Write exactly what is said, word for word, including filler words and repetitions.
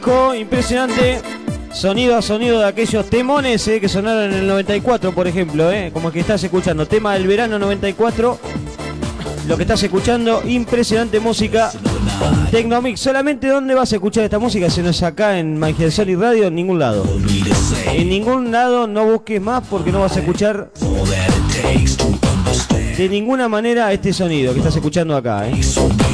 Impresionante. Sonido a sonido de aquellos temones eh, que sonaron en el noventa y cuatro, por ejemplo, eh, como el que estás escuchando. Tema del verano noventa y cuatro. Lo que estás escuchando, impresionante música. Tecnomix, solamente ¿dónde vas a escuchar esta música? Si no es acá en Magiel y Radio, en ningún lado. En ningún lado, no busques más porque no vas a escuchar de ninguna manera este sonido que estás escuchando acá, ¿eh?